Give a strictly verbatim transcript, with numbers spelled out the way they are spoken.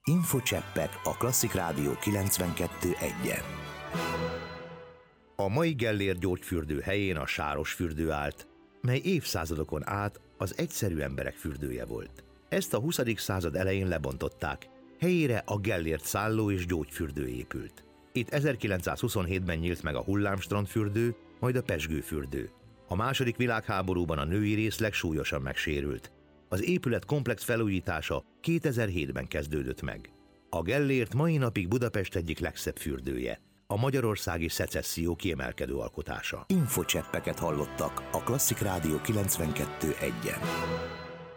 Infocseppek a Klasszik Rádió kilencvenkettő egyen. A mai Gellért gyógyfürdő helyén a Sárosfürdő állt, mely évszázadokon át az egyszerű emberek fürdője volt. Ezt a huszadik század elején lebontották, helyére a Gellért szálló és gyógyfürdő épült. Itt ezerkilencszázhuszonhétben nyílt meg a Hullámstrandfürdő, majd a Pezsgőfürdő. A második világháborúban a női részleg súlyosan megsérült. Az épület komplex felújítása kétezer-hétben kezdődött meg. A Gellért mai napig Budapest egyik legszebb fürdője, a magyarországi szecesszió kiemelkedő alkotása. Infocseppeket hallottak a Klasszik Rádió kilencvenkettő egyen.